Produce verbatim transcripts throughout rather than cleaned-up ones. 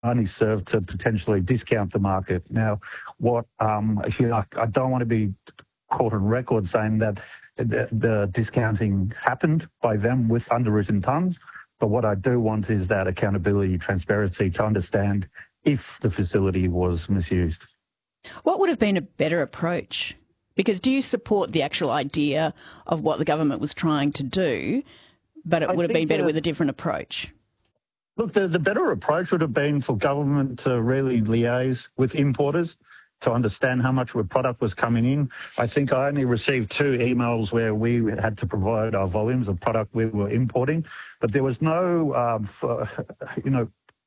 only serve to potentially discount the market. Now, what um, you know, I don't want to be caught on record saying that the, the discounting happened by them with underwritten tonnes, but what I do want is that accountability, transparency to understand if the facility was misused. What would have been a better approach? Because do you support the actual idea of what the government was trying to do, but it I would have been better uh, with a different approach? Look, the, the better approach would have been for government to really liaise with importers to understand how much of a product was coming in. I think I only received two emails where we had to provide our volumes of product we were importing, but there was no, um, for, you know,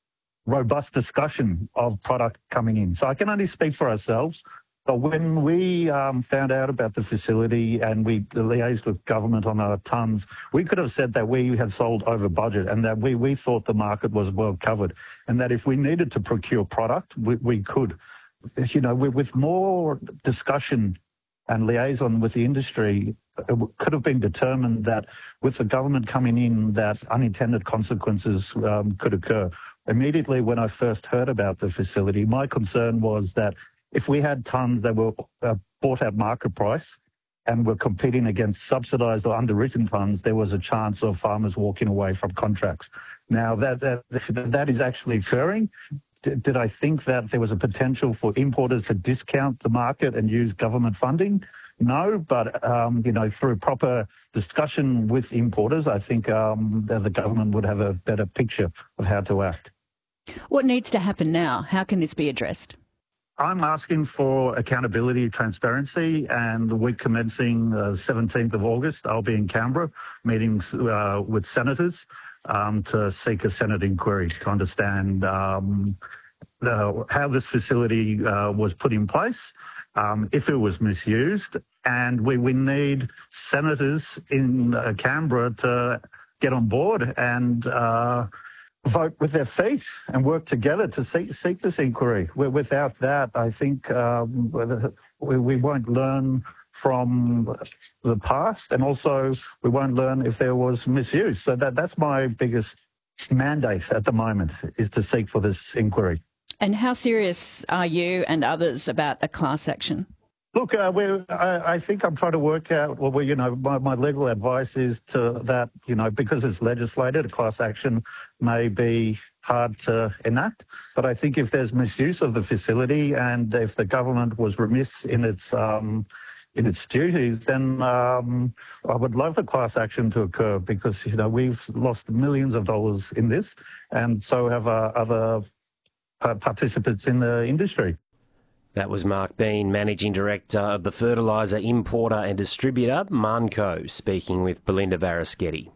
robust discussion of product coming in. So I can only speak for ourselves. But when we um, found out about the facility and we liaised with government on our tonnes, we could have said that we had sold over budget and that we, we thought the market was well covered and that if we needed to procure product, we, we could. You know, with more discussion and liaison with the industry, it could have been determined that with the government coming in, that unintended consequences um, could occur. Immediately when I first heard about the facility, my concern was that if we had tonnes that were uh, bought at market price and were competing against subsidised or underwritten tonnes, there was a chance of farmers walking away from contracts. Now, that that, that is actually occurring. D- did I think that there was a potential for importers to discount the market and use government funding? No, but, um, you know, through proper discussion with importers, I think um, that the government would have a better picture of how to act. What needs to happen now? How can this be addressed? I'm asking for accountability, transparency, and the week commencing uh, seventeenth of August, I'll be in Canberra meeting uh, with senators um, to seek a Senate inquiry to understand um, the, how this facility uh, was put in place, um, if it was misused, and we, we need senators in uh, Canberra to get on board and uh, vote with their feet and work together to seek, seek this inquiry. Without that, I think um, we, we won't learn from the past, and also we won't learn if there was misuse. So that, that's my biggest mandate at the moment, is to seek for this inquiry. And how serious are you and others about a class action? Look, uh, we're, I, I think I'm trying to work out, well, we, you know, my, my legal advice is to that, you know, because it's legislated, a class action may be hard to enact. But I think if there's misuse of the facility and if the government was remiss in its um, in its duties, then um, I would love a class action to occur because, you know, we've lost millions of dollars in this, and so have uh, other uh, participants in the industry. That was Mark Bean, Managing Director of the fertiliser importer and distributor Manco, speaking with Belinda Varaschetti.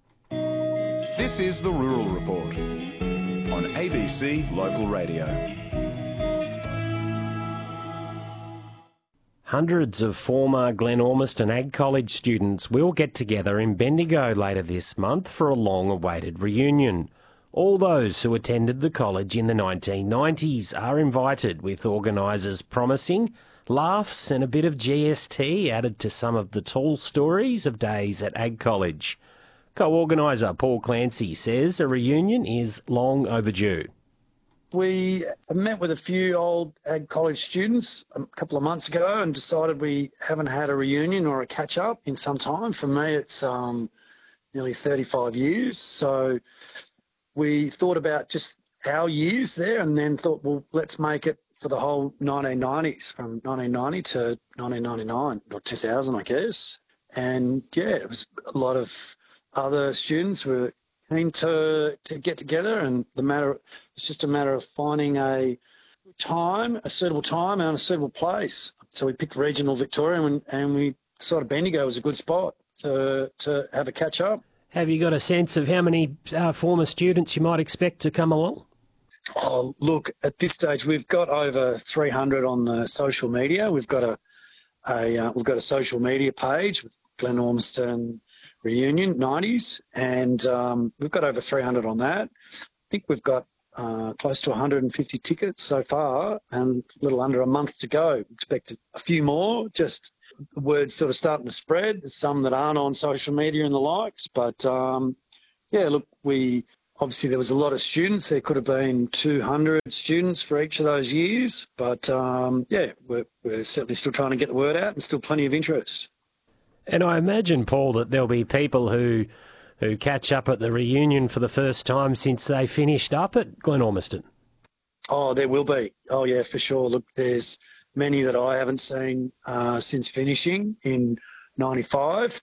This is the Rural Report on A B C Local Radio. Hundreds of former Glen Ormiston Ag College students will get together in Bendigo later this month for a long-awaited reunion. All those who attended the college in the nineteen nineties are invited, with organisers promising laughs and a bit of G S T added to some of the tall stories of days at Ag College. Co-organiser Paul Clancy says a reunion is long overdue. We met with a few old Ag College students a couple of months ago and decided we haven't had a reunion or a catch-up in some time. For me, it's um, nearly thirty-five years, so we thought about just our years there and then thought, well, let's make it for the whole nineteen nineties, from nineteen ninety to nineteen ninety-nine, or two thousand, I guess. And, yeah, it was a lot of other students were keen to, to get together, and the matter it's just a matter of finding a time, a suitable time and a suitable place. So we picked regional Victoria, and, and we decided Bendigo was a good spot to, to have a catch-up. Have you got a sense of how many uh, former students you might expect to come along? Oh, look, at this stage we've got over three hundred on the social media. We've got a, a uh, we've got a social media page with Glen Ormiston Reunion nineties, and um, we've got over three hundred on that. I think we've got uh, close to one hundred fifty tickets so far, and a little under a month to go. Expect a few more. Just the word's sort of starting to spread. There's some that aren't on social media and the likes, but um, yeah, look, we obviously there was a lot of students. There could have been two hundred students for each of those years. But, um, yeah, we're, we're certainly still trying to get the word out and still plenty of interest. And I imagine, Paul, that there'll be people who who catch up at the reunion for the first time since they finished up at Glenormiston. Oh, there will be. Oh, yeah, for sure. Look, there's many that I haven't seen uh, since finishing in ninety-five.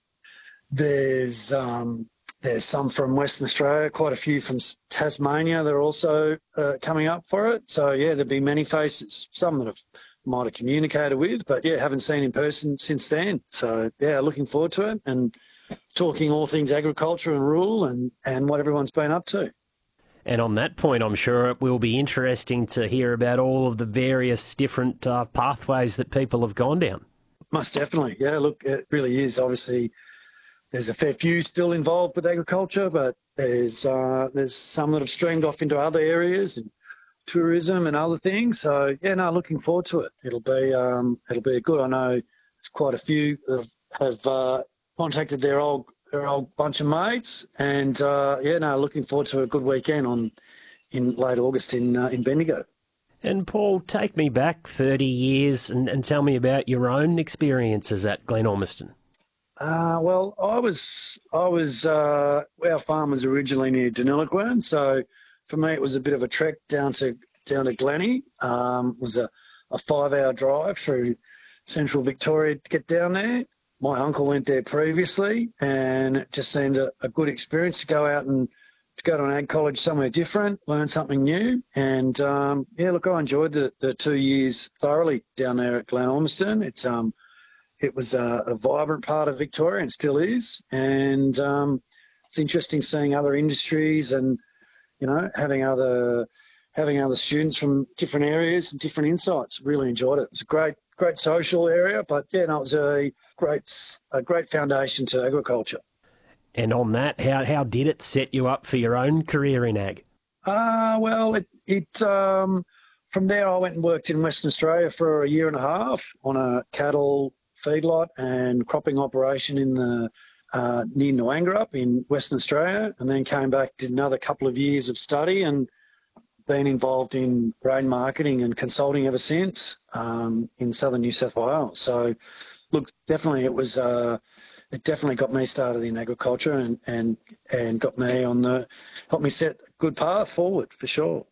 There's um, there's some from Western Australia, quite a few from Tasmania that are also uh, coming up for it. So, yeah, there'll be many faces, some that I've might have communicated with, but, yeah, haven't seen in person since then. So, yeah, looking forward to it and talking all things agriculture and rural and, and what everyone's been up to. And on that point, I'm sure it will be interesting to hear about all of the various different uh, pathways that people have gone down. Most definitely. Yeah, look, it really is. Obviously, there's a fair few still involved with agriculture, but there's uh, there's some that have streamed off into other areas and tourism and other things. So, yeah, no, looking forward to it. It'll be um, it'll be good. I know there's quite a few that have, have uh, contacted their old their old bunch of mates, and uh, yeah, no, looking forward to a good weekend on in late August in uh, in Bendigo. And Paul, take me back thirty years and, and tell me about your own experiences at Glenormiston. Uh, well, I was I was uh, our farm was originally near Deniliquin, so for me it was a bit of a trek down to down to Glennie. Um, it was a, a five-hour drive through central Victoria to get down there. My uncle went there previously, and it just seemed a, a good experience to go out and to go to an ag college somewhere different, learn something new. And, um, yeah, look, I enjoyed the, the two years thoroughly down there at Glenormiston. It's um, it was a, a vibrant part of Victoria and still is. And um, it's interesting seeing other industries and, you know, having other having other students from different areas and different insights. Really enjoyed it. It was a great, great social area, but, yeah, no, it was a great, a great foundation to agriculture. And on that, how how did it set you up for your own career in ag? Uh, well, it, it um, from there I went and worked in Western Australia for a year and a half on a cattle feedlot and cropping operation in the uh, near Noangarup in Western Australia, and then came back, did another couple of years of study and been involved in grain marketing and consulting ever since um, in southern New South Wales. So, look, definitely it was... Uh, It definitely got me started in agriculture and, and, and got me on the, helped me set a good path forward for sure.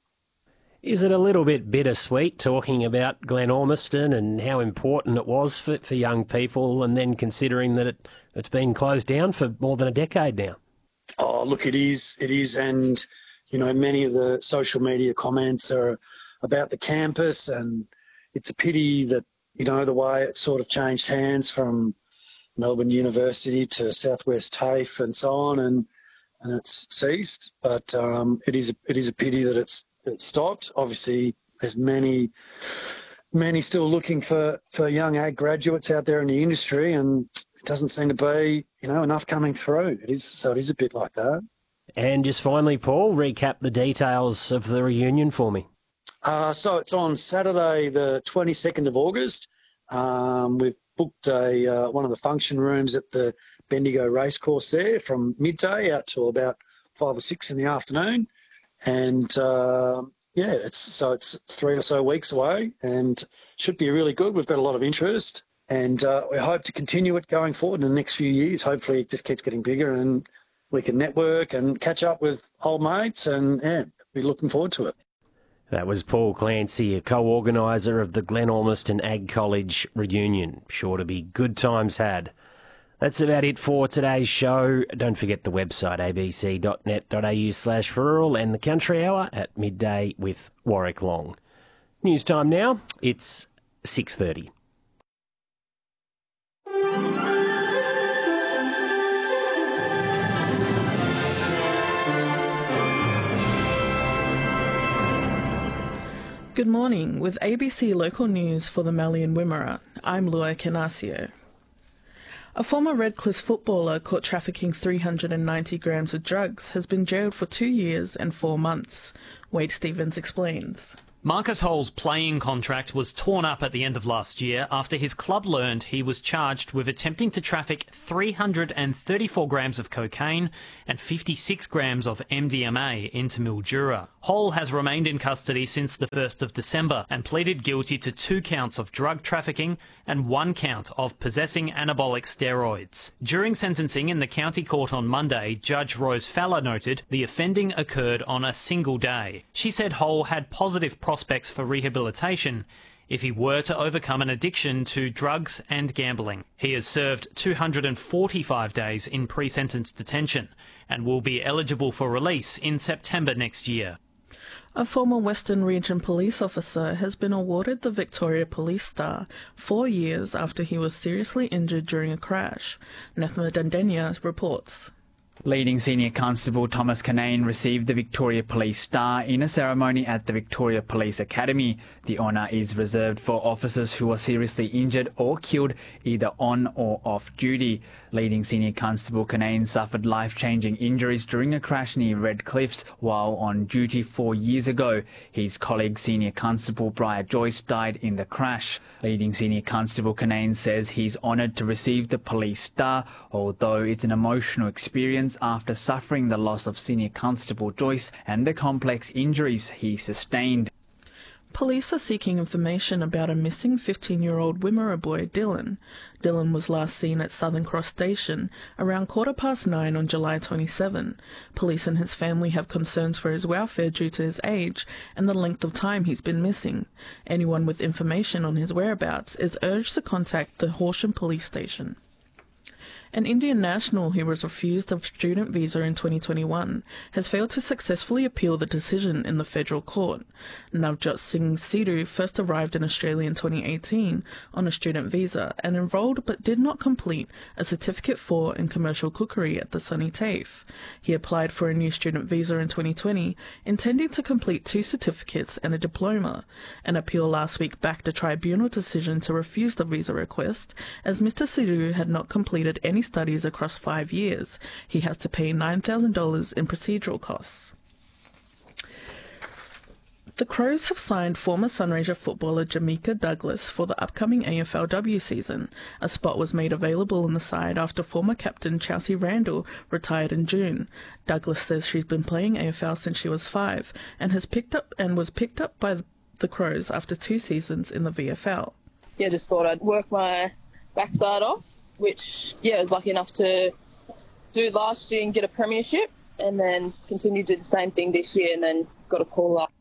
Is it a little bit bittersweet talking about Glenormiston and how important it was for, for young people, and then considering that it, it's been closed down for more than a decade now? Oh, look, it is, it is. And, you know, many of the social media comments are about the campus, and it's a pity that, you know, the way it sort of changed hands from Melbourne University to Southwest TAFE and so on, and and it's ceased. But um, it is it is a pity that it's it stopped. Obviously, there's many many still looking for, for young ag graduates out there in the industry, and it doesn't seem to be you know enough coming through. It is so it is a bit like that. And just finally, Paul, recap the details of the reunion for me. Uh, so it's on Saturday, the twenty-second of August. Um, we've booked a uh, one of the function rooms at the Bendigo Racecourse there from midday out till about five or six in the afternoon, and uh, yeah, it's so it's three or so weeks away, and should be really good. We've got a lot of interest, and uh, we hope to continue it going forward in the next few years. Hopefully, it just keeps getting bigger, and we can network and catch up with old mates, and yeah, be looking forward to it. That was Paul Clancy, a co-organiser of the Glenormiston Ag College reunion. Sure to be good times had. That's about it for today's show. Don't forget the website a b c dot net dot a u slash rural and the Country Hour at midday with Warwick Long. News time now. It's six thirty. Good morning. With A B C Local News for the Mallee and Wimmera, I'm Lua Canasio. A former Redcliffe footballer caught trafficking three hundred ninety grams of drugs has been jailed for two years and four months, Wade Stevens explains. Marcus Hole's playing contract was torn up at the end of last year after his club learned he was charged with attempting to traffic three hundred thirty-four grams of cocaine and fifty-six grams of M D M A into Mildura. Hole has remained in custody since the first of December and pleaded guilty to two counts of drug trafficking and one count of possessing anabolic steroids. During sentencing in the county court on Monday, Judge Rose Fowler noted the offending occurred on a single day. She said Hole had positive prospects for rehabilitation if he were to overcome an addiction to drugs and gambling. He has served two hundred forty-five days in pre-sentence detention and will be eligible for release in September next year. A former Western Region police officer has been awarded the Victoria Police Star four years after he was seriously injured during a crash. Nathma Dandenya reports. Leading Senior Constable Thomas Canane received the Victoria Police Star in a ceremony at the Victoria Police Academy. The honour is reserved for officers who are seriously injured or killed either on or off duty. Leading Senior Constable Canane suffered life-changing injuries during a crash near Red Cliffs while on duty four years ago. His colleague Senior Constable Briar Joyce died in the crash. Leading Senior Constable Canane says he's honoured to receive the Police Star, although it's an emotional experience after suffering the loss of Senior Constable Joyce and the complex injuries he sustained. Police are seeking information about a missing fifteen-year-old Wimmera boy, Dylan. Dylan was last seen at Southern Cross Station around quarter past nine on July twenty-seventh. Police and his family have concerns for his welfare due to his age and the length of time he's been missing. Anyone with information on his whereabouts is urged to contact the Horsham Police Station. An Indian national who was refused a student visa in twenty twenty-one has failed to successfully appeal the decision in the federal court. Navjot Singh Sidhu first arrived in Australia in twenty eighteen on a student visa and enrolled but did not complete a Certificate four in Commercial Cookery at the Sunny TAFE. He applied for a new student visa in twenty twenty, intending to complete two certificates and a diploma. An appeal last week backed a tribunal decision to refuse the visa request, as Mister Sidhu had not completed any studies across five years. He has to pay nine thousand dollars in procedural costs. The Crows have signed former Sunraysia footballer Jamaica Douglas for the upcoming A F L W season. A spot was made available in the side after former captain Chelsea Randall retired in June. Douglas says she's been playing A F L since she was five and has picked up and was picked up by the Crows after two seasons in the V F L. Yeah, just thought I'd work my backside off, which, yeah, I was lucky enough to do last year and get a premiership, and then continue to do the same thing this year and then got a call up.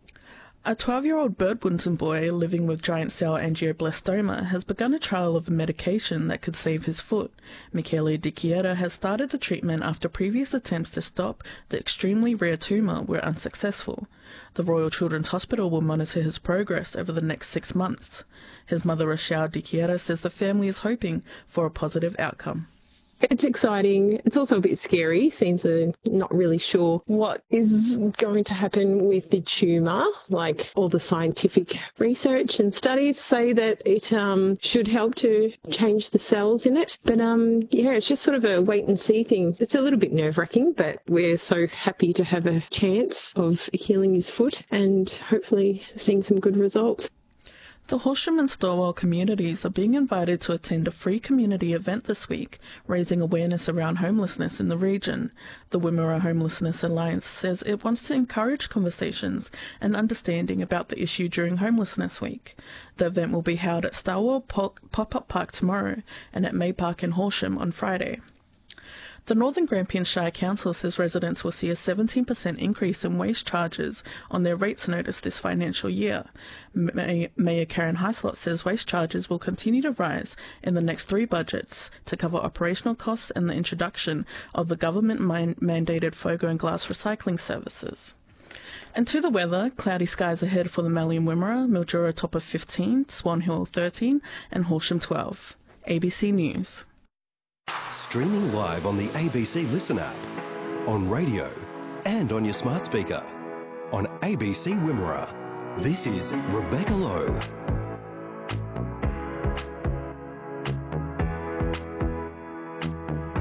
A twelve-year-old Birdwinton boy living with giant cell angioblastoma has begun a trial of a medication that could save his foot. Michele Di Chiara has started the treatment after previous attempts to stop the extremely rare tumour were unsuccessful. The Royal Children's Hospital will monitor his progress over the next six months. His mother, Rochelle Di Chiara, says the family is hoping for a positive outcome. It's exciting. It's also a bit scary. Seems they're not really sure what is going to happen with the tumour. Like, all the scientific research and studies say that it um, should help to change the cells in it. But um, yeah, it's just sort of a wait and see thing. It's a little bit nerve-wracking, but we're so happy to have a chance of healing his foot and hopefully seeing some good results. The Horsham and Storwell communities are being invited to attend a free community event this week, raising awareness around homelessness in the region. The Wimmera Homelessness Alliance says it wants to encourage conversations and understanding about the issue during Homelessness Week. The event will be held at Storwell Pop-Up Park tomorrow and at May Park in Horsham on Friday. The Northern Grampian Shire Council says residents will see a seventeen percent increase in waste charges on their rates notice this financial year. May- Mayor Karen Heislott says waste charges will continue to rise in the next three budgets to cover operational costs and the introduction of the government-mandated Fogo and glass recycling services. And to the weather, cloudy skies ahead for the Mallee and Wimmera, Mildura top of fifteen, Swan Hill thirteen and Horsham twelve. A B C News. Streaming live on the A B C Listen app, on radio and on your smart speaker. On A B C Wimmera, this is Rebecca Lowe.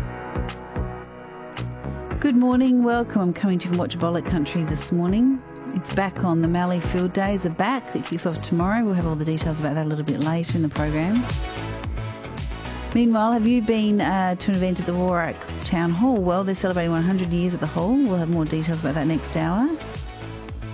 Good morning, welcome. I'm coming to Watchbolic Country this morning. It's back on. The Mallee Field Days are back. It kicks off tomorrow. We'll have all the details about that a little bit later in the program. Meanwhile, have you been uh, to an event at the Warwick Town Hall? Well, they're celebrating one hundred years at the Hall. We'll have more details about that next hour.